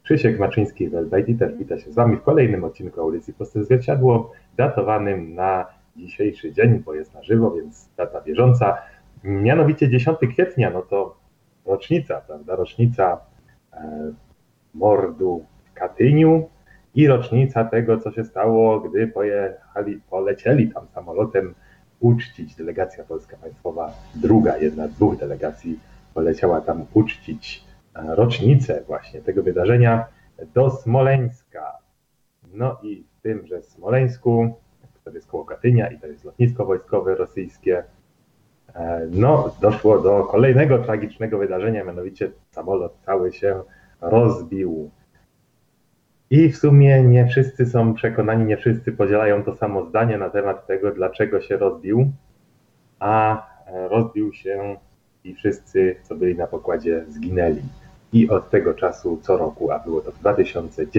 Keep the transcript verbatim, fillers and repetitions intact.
Krzysiek Maczyński, Welbajtiter, wita się z Wami w kolejnym odcinku audycji Proste Zwierciadło, datowanym na dzisiejszy dzień, bo jest na żywo, więc data bieżąca. Mianowicie dziesiątego kwietnia, no to rocznica, prawda, rocznica e, mordu w Katyniu i rocznica tego, co się stało, gdy pojechali, polecieli tam samolotem uczcić delegacja polska państwowa, druga, jedna z dwóch delegacji poleciała tam uczcić rocznicę właśnie tego wydarzenia do Smoleńska. No i w tymże Smoleńsku, to jest koło Katynia i to jest lotnisko wojskowe rosyjskie, no doszło do kolejnego tragicznego wydarzenia, mianowicie samolot cały się rozbił. I w sumie nie wszyscy są przekonani, nie wszyscy podzielają to samo zdanie na temat tego, dlaczego się rozbił, a rozbił się i wszyscy, co byli na pokładzie, zginęli. I od tego czasu co roku, a było to w dwa tysiące dziesiątym